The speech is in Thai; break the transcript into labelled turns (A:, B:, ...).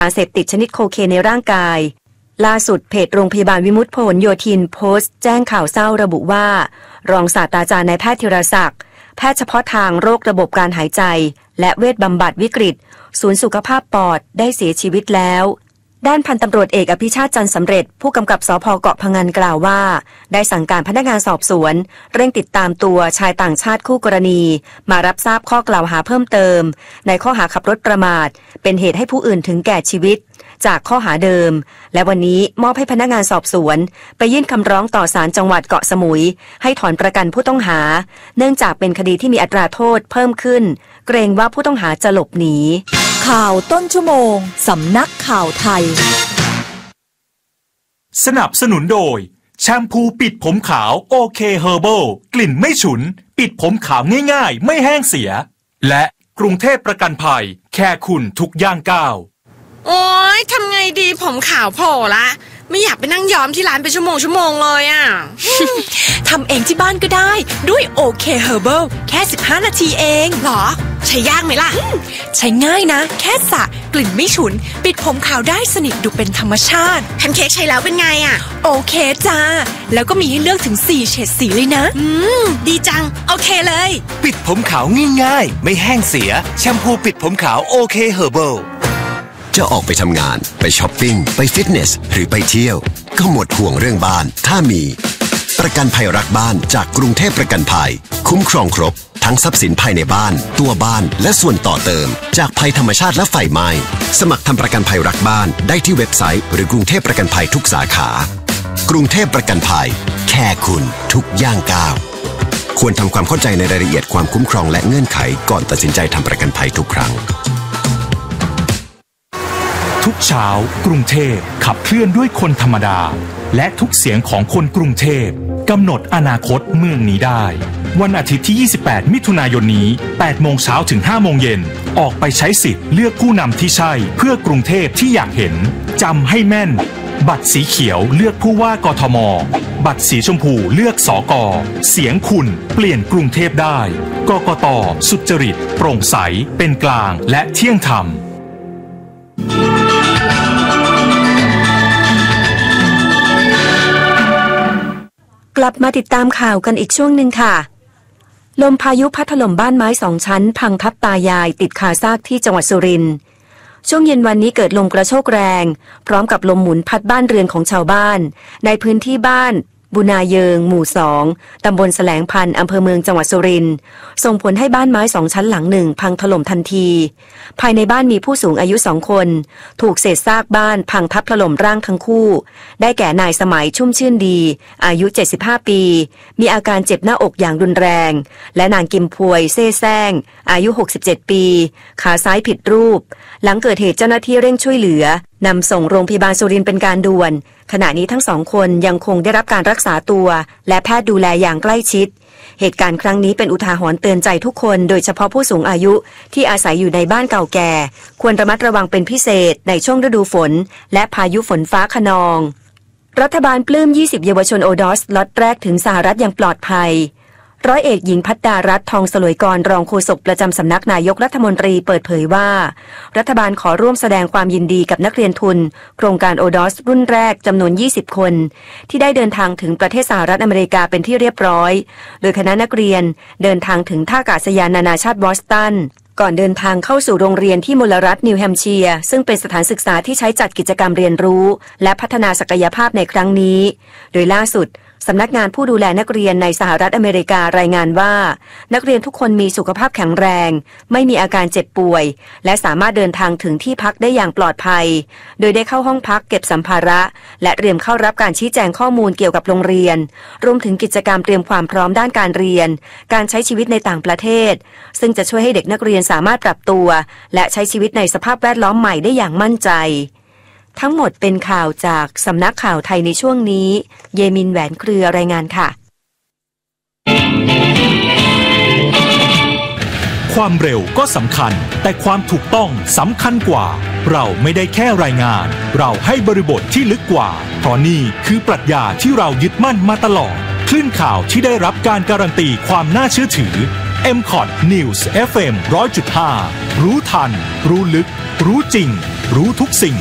A: ยาเสพติดชนิดโคเคนในร่างกายล่าสุดเพจโรงพยาบาลวิมุตติพหลโยธินโพสต์แจ้งข่าวเศร้าระบุว่ารองศาสตราจารย์นายแพทย์ธีรศักดิ์แพทย์เฉพาะทางโรคระบบการหายใจและเวชบำบัดวิกฤตศูนย์สุขภาพปอดได้เสียชีวิตแล้วด้านพันตำรวจเอกอภิชาติจันทร์สำเร็จผู้กำกับสภ.เกาะพะงันกล่าวว่าได้สั่งการพนักงานสอบสวนเร่งติดตามตัวชายต่างชาติคู่กรณีมารับทราบข้อกล่าวหาเพิ่มเติมในข้อหาขับรถประมาทเป็นเหตุให้ผู้อื่นถึงแก่ชีวิตจากข้อหาเดิมและวันนี้มอบให้พนักงานสอบสวนไปยื่นคำร้องต่อศาลจังหวัดเกาะสมุยให้ถอนประกันผู้ต้องหาเนื่องจากเป็นคดีที่มีอัตราโทษเพิ่มขึ้นเกรงว่าผู้ต้องหาจะหลบหนี
B: ข่าวต้นชั่วโมงสำนักข่าวไทย
C: สนับสนุนโดยแชมพูปิดผมขาวโอเคเฮอร์เบิลกลิ่นไม่ฉุนปิดผมขาวง่ายๆไม่แห้งเสียและกรุงเทพประกันภัยแค่คุณทุกย่างก้าว
D: โอ๊ยทำไงดีผมขาวโผล่ละไม่อยากไปนั่งย้อมที่ร้านเป็นชั่วโมงเลยอ่ะ
B: ทำเองที่บ้านก็ได้ด้วยโอเคเฮอร์เบิลแค่15นาทีเอง
D: หรอใช้ยากไหมล่ะ
B: ใช้ง่ายนะแค่สระกลิ่นไม่ฉุนปิดผมขาวได้สนิทดูเป็นธรรมชาติ
D: แพนเค้กใช้แล้วเป็นไงอ่ะ
B: โอเคจ้าแล้วก็มีให้เลือกถึง4เฉดสีเลยนะ
D: ดีจังโอเคเลย
E: ปิดผมขาวง่ายๆไม่แห้งเสียแชมพูปิดผมขาวโอเคเฮอร์เบิลจะออกไปทำงานไปช้อปปิ้งไปฟิตเนสหรือไปเที่ยวก็หมดห่วงเรื่องบ้านถ้ามีประกันภัยรักบ้านจากกรุงเทพประกันภัยคุ้มครองครบทั้งทรัพย์สินภายในบ้านตัวบ้านและส่วนต่อเติมจากภัยธรรมชาติและไฟไหม้สมัครทำประกันภัยรักบ้านได้ที่เว็บไซต์หรือกรุงเทพประกันภัยทุกสาขากรุงเทพประกันภัยแค่คุณทุกย่างก้าวควรทำความเข้าใจในรายละเอียดความคุ้มครองและเงื่อนไขก่อนตัดสินใจทำประกันภัยทุกครั้ง
C: ทุกเช้ากรุงเทพขับเคลื่อนด้วยคนธรรมดาและทุกเสียงของคนกรุงเทพกำหนดอนาคตเมืองนี้ได้วันอาทิตย์ที่28มิถุนายนนี้8 โมงเช้าถึง5 โมงเย็นออกไปใช้สิทธิ์เลือกผู้นำที่ใช่เพื่อกรุงเทพที่อยากเห็นจำให้แม่นบัตรสีเขียวเลือกผู้ว่ากทมบัตรสีชมพูเลือกสก.เสียงคุณเปลี่ยนกรุงเทพได้กกต.สุจริตโปร่งใสเป็นกลางและเที่ยงธรรม
A: กลับมาติดตามข่าวกันอีกช่วงหนึ่งค่ะลมพายุพัดถล่มบ้านไม้2 ชั้นพังทับตายายติดคาซากที่จังหวัดสุรินทร์ช่วงเย็นวันนี้เกิดลมกระโชกแรงพร้อมกับลมหมุนพัดบ้านเรือนของชาวบ้านในพื้นที่บ้านบุนาเยิงหมู่2ตำบลแสลงพันธุ์อำเภอเมืองจังหวัดสุรินทร์ส่งผลให้บ้านไม้2 ชั้นหลังหนึ่งพังถล่มทันทีภายในบ้านมีผู้สูงอายุ2 คนถูกเศษซากบ้านพังทับถล่มร่างทั้งคู่ได้แก่นายสมัยชุ่มชื่นดีอายุ75 ปีมีอาการเจ็บหน้าอกอย่างรุนแรงและนางกิมพวยเซ่แซงอายุ67 ปีขาซ้ายผิดรูปหลังเกิดเหตุเจ้าหน้าที่เร่งช่วยเหลือนำส่งโรงพยาบาลสุรินทร์เป็นการด่วนขณะนี้ทั้ง2 คนยังคงได้รับการรักษาตัวและแพทย์ดูแลอย่างใกล้ชิดเหตุการณ์ครั้งนี้เป็นอุทาหรณ์เตือนใจทุกคนโดยเฉพาะผู้สูงอายุที่อาศัยอยู่ในบ้านเก่าแก่ควรระมัดระวังเป็นพิเศษในช่วงฤดูฝนและพายุฝนฟ้าคะนองรัฐบาลปลื้ม20เยาวชนโอดอสล็อตแรกถึงสหรัฐอย่างปลอดภัยร้อยเอกหญิงพัฒดารัตน์ทองสลวยกรรองโฆษกประจำสำนักนายกรัฐมนตรีเปิดเผยว่ารัฐบาลขอร่วมแสดงความยินดีกับนักเรียนทุนโครงการโอดอสรุ่นแรกจำนวน20 คนที่ได้เดินทางถึงประเทศสหรัฐอเมริกาเป็นที่เรียบร้อยโดยคณะนักเรียนเดินทางถึงท่าอากาศยานนานาชาติบอสตันก่อนเดินทางเข้าสู่โรงเรียนที่มลรัฐนิวแฮมป์เชียร์ซึ่งเป็นสถานศึกษาที่ใช้จัดกิจกรรมเรียนรู้และพัฒนาศักยภาพในครั้งนี้โดยล่าสุดสำนักงานผู้ดูแลนักเรียนในสหรัฐอเมริการายงานว่านักเรียนทุกคนมีสุขภาพแข็งแรงไม่มีอาการเจ็บป่วยและสามารถเดินทางถึงที่พักได้อย่างปลอดภัยโดยได้เข้าห้องพักเก็บสัมภาระและเตรียมเข้ารับการชี้แจงข้อมูลเกี่ยวกับโรงเรียนรวมถึงกิจกรรมเตรียมความพร้อมด้านการเรียนการใช้ชีวิตในต่างประเทศซึ่งจะช่วยให้เด็กนักเรียนสามารถปรับตัวและใช้ชีวิตในสภาพแวดล้อมใหม่ได้อย่างมั่นใจทั้งหมดเป็นข่าวจากสำนักข่าวไทยในช่วงนี้เยมินแหวนเครือรายงานค่ะ
C: ความเร็วก็สำคัญแต่ความถูกต้องสำคัญกว่าเราไม่ได้แค่รายงานเราให้บริบทที่ลึกกว่าเพราะนี่คือปรัชญาที่เรายึดมั่นมาตลอดคลื่นข่าวที่ได้รับการการันตีความน่าเชื่อถือ MCOT News FM 100.5 รู้ทันรู้ลึกรู้จริงรู้ทุกสิ่ง